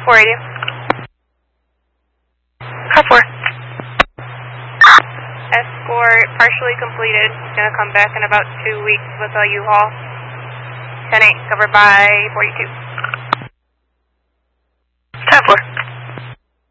480. Car 4. Escort partially completed. Gonna come back in about 2 weeks with a U-Haul. 10-8, covered by 42. Time 4.